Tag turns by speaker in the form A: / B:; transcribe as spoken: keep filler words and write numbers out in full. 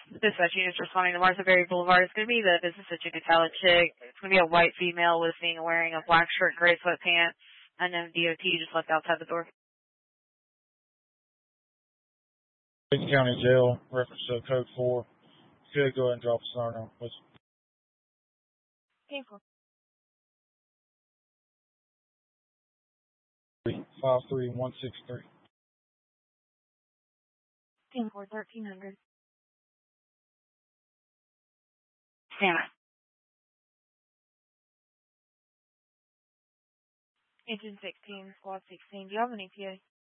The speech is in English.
A: Dispatch units responding to Martha Berry Boulevard. It's going to be the business at Chickatala Chick. It's going to be a white female with being wearing a black shirt, gray sweatpants. Unknown D O T just left outside the door.
B: Dayton County Jail, reference to code four. Could go ahead and drop a siren on, please.
A: ten four.
B: five three one six three.
A: ten four, thirteen hundred. Stand by. Engine sixteen, squad sixteen. Do you have an E T A?